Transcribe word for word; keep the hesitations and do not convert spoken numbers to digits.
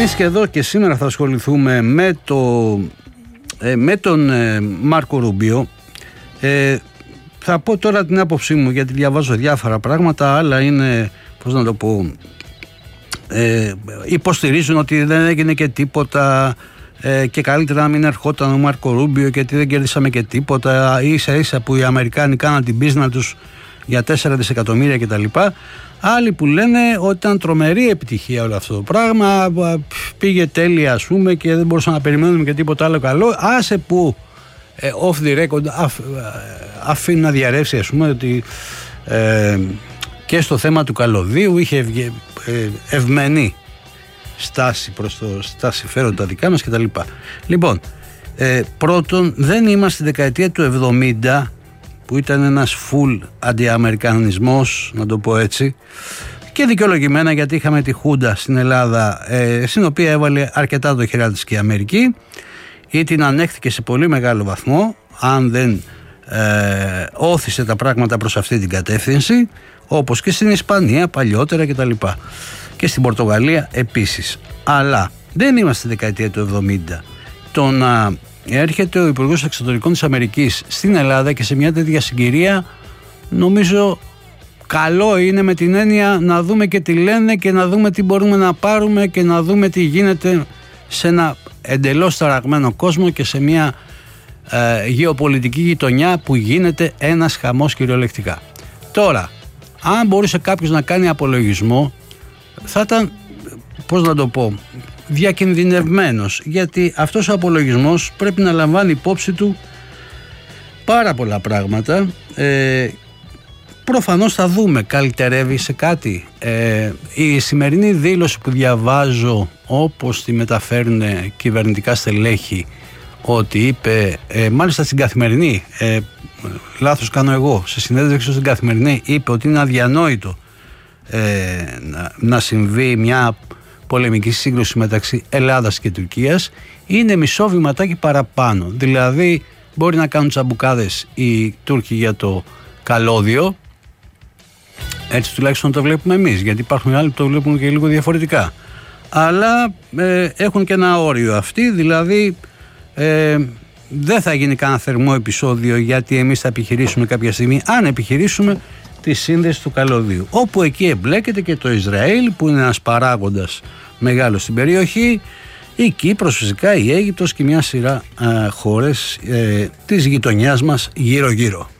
Εμείς και εδώ και σήμερα θα ασχοληθούμε με, το, ε, με τον ε, Μάρκο Ρούμπιο. Ε, θα πω τώρα την άποψή μου, γιατί διαβάζω διάφορα πράγματα. Άλλα είναι, πώς να το πω, ε, υποστηρίζουν ότι δεν έγινε και τίποτα ε, και καλύτερα να μην ερχόταν ο Μάρκο Ρούμπιο και ότι δεν κερδίσαμε και τίποτα. Ίσα ίσα που οι Αμερικάνοι κάναν την πίσνα τους για τέσσερα δισεκατομμύρια κτλ. Άλλοι που λένε ότι ήταν τρομερή επιτυχία όλο αυτό το πράγμα, πήγε τέλεια ας πούμε και δεν μπορούσαμε να περιμένουμε και τίποτα άλλο καλό. Άσε που ε, off the record αφ, αφήνει να διαρρεύσει ας πούμε ότι ε, και στο θέμα του καλωδίου είχε ευγε, ε, ευμενή στάση προς το, στα συμφέροντα δικά μας κτλ. Λοιπόν, ε, πρώτον δεν είμαστε στη δεκαετία του εβδομήντα που ήταν ένας full αντιαμερικανισμός, να το πω έτσι, και δικαιολογημένα, γιατί είχαμε τη Χούντα στην Ελλάδα ε, στην οποία έβαλε αρκετά το χεράκι της και η Αμερική ή την ανέχθηκε σε πολύ μεγάλο βαθμό αν δεν ε, όθησε τα πράγματα προς αυτή την κατεύθυνση, όπως και στην Ισπανία παλιότερα κτλ. Και στην Πορτογαλία επίσης. Αλλά δεν είμαστε στη δεκαετία του εβδομήντα. Το να έρχεται ο Υπουργός Εξωτερικών της Αμερικής στην Ελλάδα και σε μια τέτοια συγκυρία, νομίζω καλό είναι, με την έννοια να δούμε και τι λένε και να δούμε τι μπορούμε να πάρουμε και να δούμε τι γίνεται σε ένα εντελώς ταραγμένο κόσμο και σε μια ε, γεωπολιτική γειτονιά που γίνεται ένας χαμός κυριολεκτικά. Τώρα, αν μπορούσε κάποιος να κάνει απολογισμό, θα ήταν, πώς να το πω, διακινδυνευμένος, γιατί αυτός ο απολογισμός πρέπει να λαμβάνει υπόψη του πάρα πολλά πράγματα. ε, προφανώς θα δούμε καλυτερεύει σε κάτι. ε, η σημερινή δήλωση που διαβάζω, όπως τη μεταφέρουν κυβερνητικά στελέχη, ότι είπε, ε, μάλιστα στην Καθημερινή, ε, λάθος κάνω εγώ, σε συνέντευξη στην Καθημερινή είπε ότι είναι αδιανόητο ε, να, να συμβεί μια πολεμική σύγκρουση μεταξύ Ελλάδας και Τουρκίας, είναι μισό βηματάκι παραπάνω. Δηλαδή μπορεί να κάνουν τσαμπουκάδες οι Τούρκοι για το καλώδιο, έτσι τουλάχιστον το βλέπουμε εμείς, γιατί υπάρχουν άλλοι που το βλέπουν και λίγο διαφορετικά, αλλά ε, έχουν και ένα όριο αυτοί, δηλαδή ε, δεν θα γίνει κανένα θερμό επεισόδιο, γιατί εμείς θα επιχειρήσουμε κάποια στιγμή, αν επιχειρήσουμε, τη σύνδεση του καλωδίου, όπου εκεί εμπλέκεται και το Ισραήλ που είναι ένας παράγοντας μεγάλος στην περιοχή, η Κύπρος φυσικά, η Αίγυπτος και μια σειρά ε, χώρες ε, της γειτονιάς μας γύρω γύρω.